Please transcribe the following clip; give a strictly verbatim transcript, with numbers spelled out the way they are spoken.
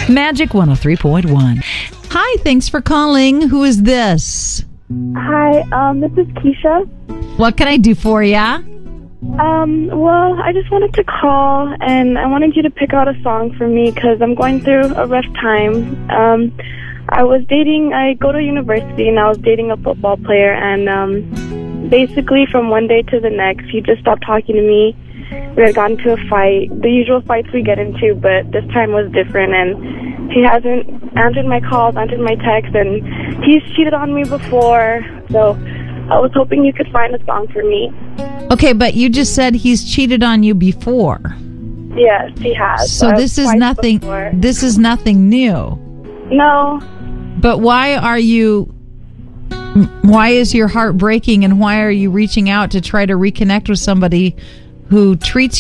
Magic one oh three point one. Hi, thanks for calling. Who is this? Hi, um, this is Keisha. What can I do for ya? Um, well, I just wanted to call, and I wanted you to pick out a song for me because I'm going through a rough time. Um, I was dating, I go to university, and I was dating a football player, and um, basically from one day to the next, he just stopped talking to me. We had gotten into a fight, the usual fights we get into, but this time was different, and he hasn't answered my calls, answered my texts, and he's cheated on me before, so I was hoping you could find a song for me. Okay, but you just said he's cheated on you before. Yes, he has. So uh, this is twice nothing, before. this is nothing new. No. But why are you, why is your heart breaking, and why are you reaching out to try to reconnect with somebody who treats